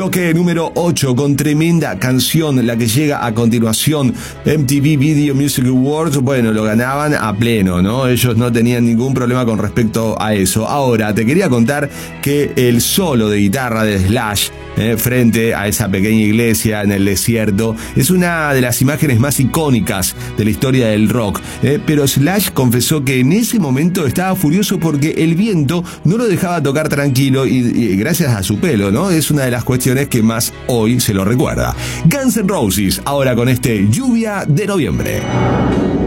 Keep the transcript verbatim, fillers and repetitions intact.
bloque número ocho con tremenda canción, la que llega a continuación, M T V Video Music Awards. Bueno, lo ganaban a pleno, ¿no? Ellos no tenían ningún problema con respecto a eso. Ahora, te quería contar que el solo de guitarra de Slash eh, frente a esa pequeña iglesia en el desierto es una de las imágenes más icónicas de la historia del rock. Eh, pero Slash confesó que en ese momento estaba furioso porque el viento no lo dejaba tocar tranquilo y, y gracias a su pelo, ¿no? Es una de las cuestiones que más hoy se lo recuerda. Guns N' Roses, ahora con este Lluvia de Noviembre.